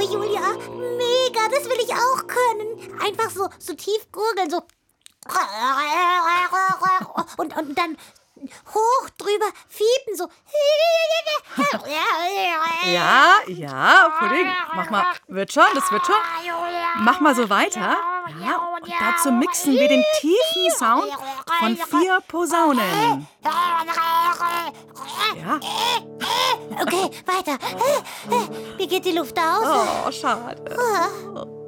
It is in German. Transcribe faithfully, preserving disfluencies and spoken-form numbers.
Julia, mega, das will ich auch können. Einfach so, so tief gurgeln, so. Und, und dann hoch drüber fiepen, so. Ja, ja, Pudding, mach mal, wird schon, das wird schon. Mach mal so weiter. Ja, und dazu mixen wir den tiefen Sound von vier Posaunen. Ja. Okay, weiter. Mir geht die Luft aus. Oh, schade.